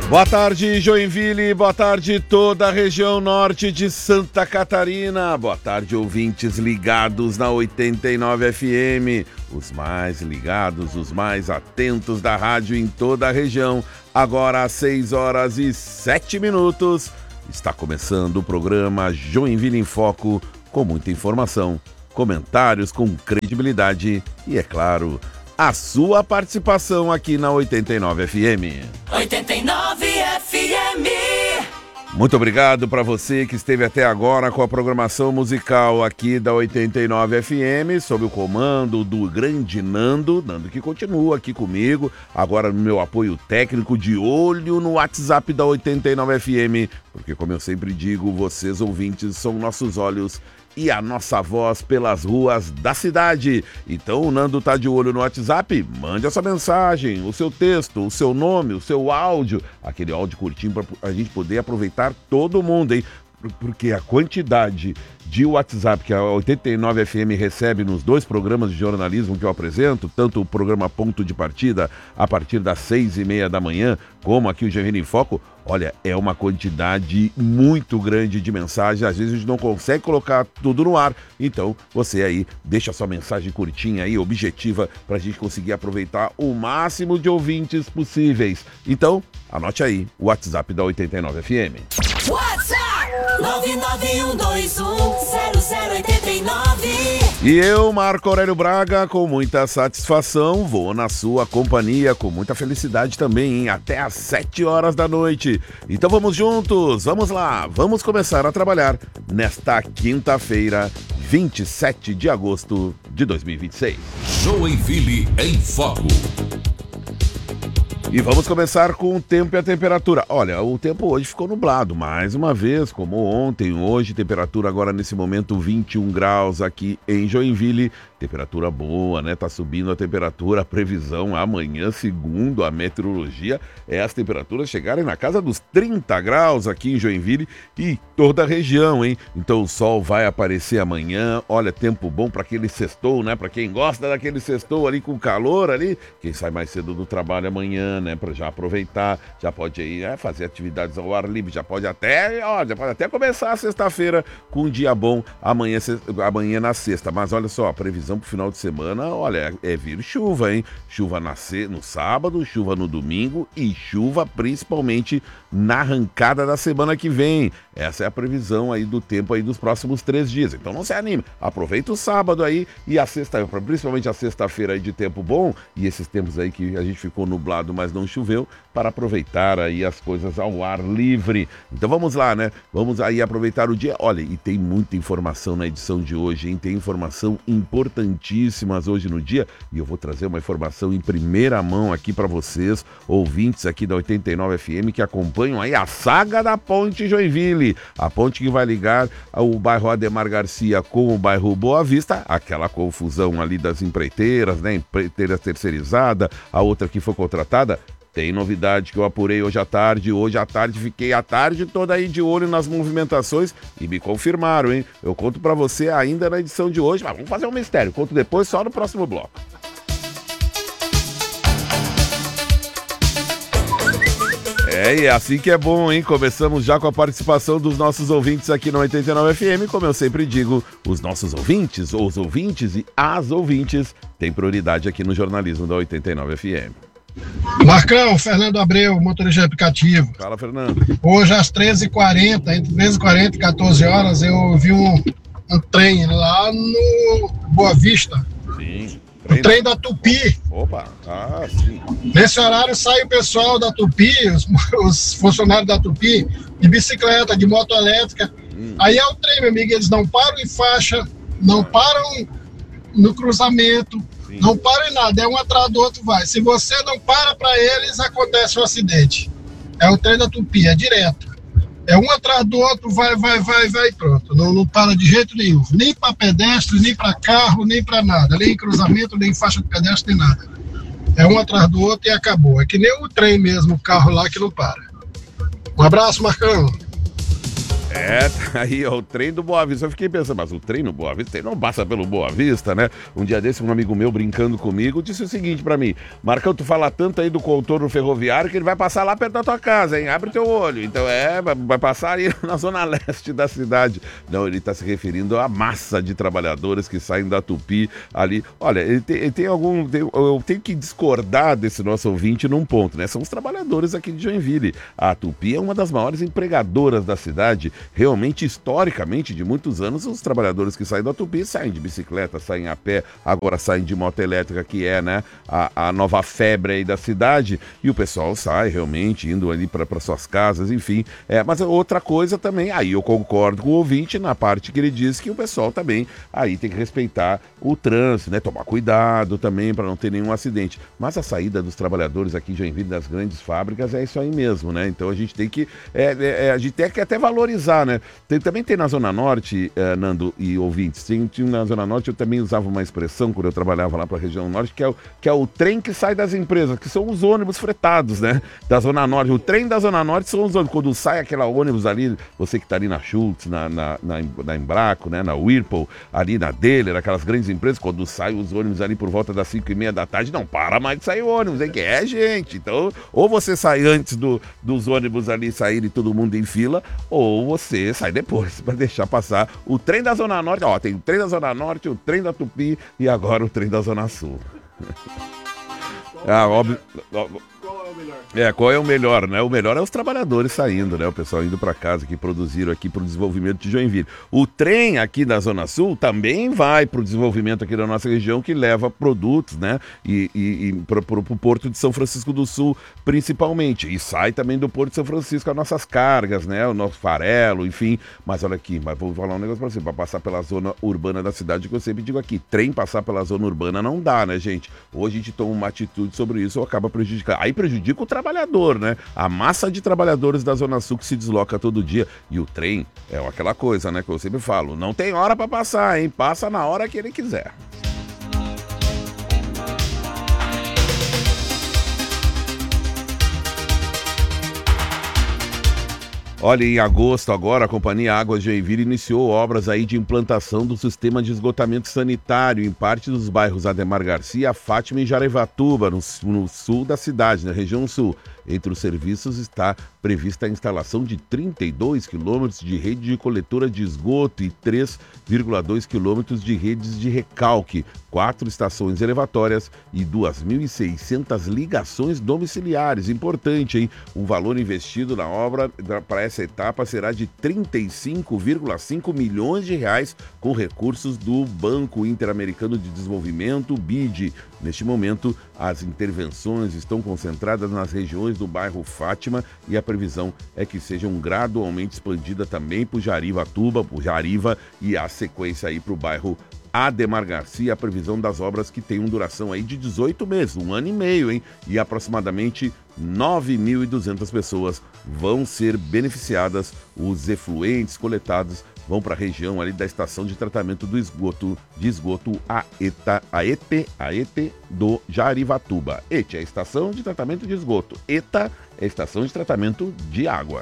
Boa tarde, Joinville, boa tarde toda a região norte de Santa Catarina, boa tarde ouvintes ligados na 89 FM, os mais ligados, os mais atentos da rádio em toda a região. Agora às 6h07, está começando o programa Joinville em Foco, com muita informação, comentários com credibilidade e, é claro, a sua participação aqui na 89 FM. 89 FM. Muito obrigado para você que esteve até agora com a programação musical aqui da 89 FM, sob o comando do grande Nando que continua aqui comigo, agora no meu apoio técnico, de olho no WhatsApp da 89 FM, porque, como eu sempre digo, vocês ouvintes são nossos olhos e a nossa voz pelas ruas da cidade. Então o Nando tá de olho no WhatsApp, mande a sua mensagem, o seu texto, o seu nome, o seu áudio, aquele áudio curtinho para a gente poder aproveitar todo mundo, hein? Porque a quantidade de WhatsApp que a 89 FM recebe nos dois programas de jornalismo que eu apresento, tanto o programa Ponto de Partida a partir das 6h30 da manhã, como aqui o Joinville em Foco, olha, é uma quantidade muito grande de mensagens, às vezes a gente não consegue colocar tudo no ar, então você aí deixa sua mensagem curtinha aí, objetiva, pra gente conseguir aproveitar o máximo de ouvintes possíveis. Então, anote aí o WhatsApp da 89 FM. WhatsApp 991210089. E eu, Marco Aurélio Braga, com muita satisfação, vou na sua companhia, com muita felicidade também, hein? Até às 7h da noite. Então vamos juntos, vamos lá, vamos começar a trabalhar nesta quinta-feira, 27 de agosto de 2026. Joinville em Foco. E vamos começar com o tempo e a temperatura. Olha, o tempo hoje ficou nublado, mais uma vez, como ontem. Hoje, temperatura agora nesse momento 21 graus aqui em Joinville. Temperatura boa, né? Tá subindo a temperatura, a previsão amanhã, segundo a meteorologia, é as temperaturas chegarem na casa dos 30 graus aqui em Joinville e toda a região, hein? Então o sol vai aparecer amanhã. Olha, tempo bom para aquele sextou, né? Para quem gosta daquele sextou ali com calor ali, quem sai mais cedo do trabalho amanhã, né? Para já aproveitar, já pode ir fazer atividades ao ar livre, já pode até começar a sexta-feira com um dia bom amanhã na sexta. Mas olha só, a previsão pro final de semana, olha, é vir chuva, hein? Chuva no sábado, chuva no domingo e chuva principalmente na arrancada da semana que vem. Essa é a previsão aí do tempo aí dos próximos 3 dias. Então não se anime, aproveita o sábado aí e a sexta, principalmente a sexta-feira aí de tempo bom e esses tempos aí que a gente ficou nublado, mas não choveu, para aproveitar aí as coisas ao ar livre. Então vamos lá, né? Vamos aí aproveitar o dia. Olha, e tem muita informação na edição de hoje, hein? Tem informação importantíssimas hoje no dia e eu vou trazer uma informação em primeira mão aqui para vocês, ouvintes aqui da 89 FM que acompanham aí a saga da Ponte Joinville, a ponte que vai ligar o bairro Ademar Garcia com o bairro Boa Vista, aquela confusão ali das empreiteiras, né? Empreiteira terceirizada, a outra que foi contratada. Tem novidade que eu apurei hoje à tarde. Hoje à tarde fiquei a tarde toda aí de olho nas movimentações e me confirmaram, hein? Eu conto pra você ainda na edição de hoje, mas vamos fazer um mistério. Conto depois, só no próximo bloco. E é assim que é bom, hein? Começamos já com a participação dos nossos ouvintes aqui na 89 FM. Como eu sempre digo, os nossos ouvintes, os ouvintes e as ouvintes têm prioridade aqui no jornalismo da 89 FM. Marcão, Fernando Abreu, motorista de aplicativo. Fala, Fernando. Hoje às 13h40, entre 13h40 e 14h, eu vi um trem lá no Boa Vista. Sim. O trem da Tupi. Opa, sim. Nesse horário sai o pessoal da Tupi, os funcionários da Tupi, de bicicleta, de moto elétrica. Aí é o trem, meu amigo, eles não param em faixa, não param no cruzamento. Sim. Não para em nada, é um atrás do outro vai. Se você não para eles, acontece um acidente. É o trem da Tupi, é direto. É um atrás do outro, vai, pronto. Não para de jeito nenhum. Nem para pedestre, nem para carro, nem para nada. Nem em cruzamento, nem em faixa de pedestre, nem nada. É um atrás do outro e acabou. É que nem o trem mesmo, o carro lá que não para. Um abraço, Marcão. Tá aí, ó, o trem do Boa Vista. Eu fiquei pensando, mas o trem no Boa Vista não passa pelo Boa Vista, né? Um dia desse, um amigo meu brincando comigo disse o seguinte pra mim: Marcão, tu fala tanto aí do contorno ferroviário que ele vai passar lá perto da tua casa, hein? Abre teu olho. Então vai passar ali na zona leste da cidade. Não, ele tá se referindo à massa de trabalhadores que saem da Tupi ali. Olha, eu tenho que discordar desse nosso ouvinte num ponto, né? São os trabalhadores aqui de Joinville. A Tupi é uma das maiores empregadoras da cidade. Realmente, historicamente, de muitos anos, os trabalhadores que saem da Tupi saem de bicicleta, saem a pé, agora saem de moto elétrica, que é, né, a nova febre aí da cidade, e o pessoal sai realmente indo ali para suas casas, enfim. Mas outra coisa também, aí eu concordo com o ouvinte na parte que ele diz que o pessoal também aí tem que respeitar o trânsito, né, tomar cuidado também para não ter nenhum acidente. Mas a saída dos trabalhadores aqui em Joinville das grandes fábricas é isso aí mesmo, né? Então a gente tem que a gente tem que até valorizar, né? Também tem na Zona Norte, Nando e ouvintes, tinha na Zona Norte, eu também usava uma expressão quando eu trabalhava lá para a região norte, que é o trem que sai das empresas, que são os ônibus fretados, né? Da Zona Norte. O trem da Zona Norte são os ônibus. Quando sai aquela ônibus ali, você que está ali na Schultz, na Embraco, né? Na Whirlpool, ali na Deller, aquelas grandes empresas, quando sai os ônibus ali por volta das 5h30 da tarde, não para mais de sair o ônibus, hein? Que gente. Então, ou você sai antes dos ônibus ali saírem todo mundo em fila, ou você sai depois, para deixar passar o trem da Zona Norte. Ó, tem o trem da Zona Norte, o trem da Tupi e agora o trem da Zona Sul. Óbvio. Qual é o melhor, né? O melhor é os trabalhadores saindo, né? O pessoal indo para casa que produziram aqui para o desenvolvimento de Joinville. O trem aqui da Zona Sul também vai para o desenvolvimento aqui da nossa região, que leva produtos, né? E para o Porto de São Francisco do Sul, principalmente. E sai também do Porto de São Francisco as nossas cargas, né? O nosso farelo, enfim. Mas olha aqui, vou falar um negócio para você. Para passar pela zona urbana da cidade, que eu sempre digo aqui, trem passar pela zona urbana não dá, né, gente? Hoje a gente toma uma atitude sobre isso ou acaba prejudicando. Aí prejudica o trabalhador, né? A massa de trabalhadores da Zona Sul que se desloca todo dia. E o trem é aquela coisa, né? Que eu sempre falo, não tem hora para passar, hein? Passa na hora que ele quiser. Olha, em agosto agora, a Companhia Águas de Joinville iniciou obras aí de implantação do sistema de esgotamento sanitário em parte dos bairros Ademar Garcia, Fátima e Jaravatuba, no sul da cidade, na região sul. Entre os serviços está prevista a instalação de 32 quilômetros de rede de coletora de esgoto e 3,2 quilômetros de redes de recalque, 4 estações elevatórias e 2.600 ligações domiciliares. Importante, hein? O valor investido na obra para essa etapa será de 35,5 milhões de reais com recursos do Banco Interamericano de Desenvolvimento, BID. Neste momento, as intervenções estão concentradas nas regiões do bairro Fátima e a previsão é que sejam gradualmente expandidas também para o Jaravatuba, para o Jariva e a sequência aí para o bairro Ademar Garcia. A previsão das obras que tem uma duração aí de 18 meses, 1 ano e meio, hein? E aproximadamente 9.200 pessoas vão ser beneficiadas. Os efluentes coletados vão para a região ali da estação de tratamento do esgoto, AET do Jaravatuba. ET é a estação de tratamento de esgoto. ETA é a estação de tratamento de água.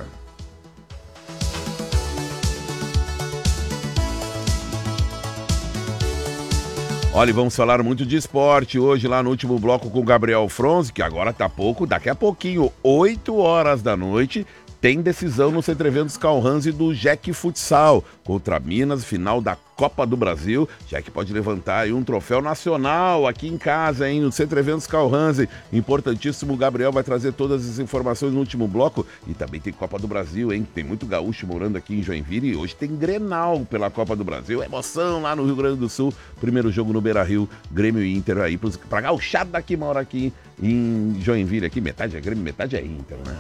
Olha, vamos falar muito de esporte hoje lá no último bloco com o Gabriel Fronzi, que agora daqui a pouquinho, 8 horas da noite, tem decisão no Centro Eventos Calhanzi do Jack Futsal contra Minas, final da Copa do Brasil. Jack pode levantar aí um troféu nacional aqui em casa, hein, no Centro Eventos Calhanzi. Importantíssimo, o Gabriel vai trazer todas as informações no último bloco. E também tem Copa do Brasil, hein, tem muito gaúcho morando aqui em Joinville e hoje tem Grenal pela Copa do Brasil. Emoção lá no Rio Grande do Sul. Primeiro jogo no Beira-Rio, Grêmio e Inter aí pra gauchada daqui, mora aqui em Joinville. Aqui metade é Grêmio, metade é Inter, né?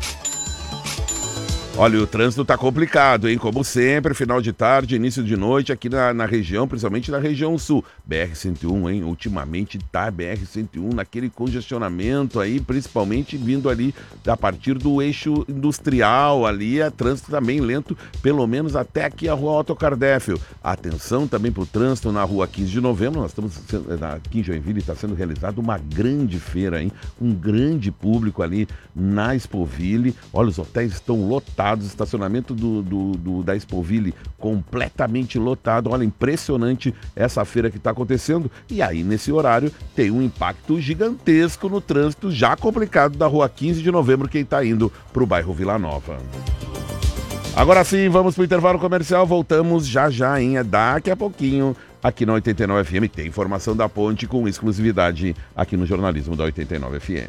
Olha, o trânsito tá complicado, hein? Como sempre, final de tarde, início de noite aqui na região, principalmente na região sul. BR-101, hein? Ultimamente tá BR-101 naquele congestionamento aí, principalmente vindo ali a partir do eixo industrial ali, a trânsito também lento, pelo menos até aqui a rua Otto Cardéfio. Atenção também pro trânsito na rua 15 de novembro, nós estamos aqui em Joinville, está sendo realizada uma grande feira, hein? Um grande público ali na Expoville. Olha, os hotéis estão lotados lotados, estacionamento da Expoville completamente lotado. Olha, impressionante essa feira que está acontecendo. E aí, nesse horário, tem um impacto gigantesco no trânsito já complicado da rua 15 de novembro, quem está indo para o bairro Vila Nova. Agora sim, vamos para o intervalo comercial, voltamos já, hein? Daqui a pouquinho, aqui na 89 FM, tem informação da ponte com exclusividade aqui no jornalismo da 89 FM.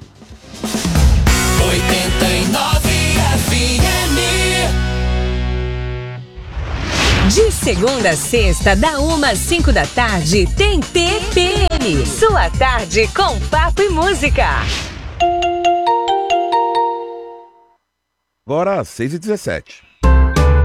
89 FM. De segunda a sexta, da 1 às 5 da tarde, tem TPM. Sua tarde com papo e música. Agora, 6h17.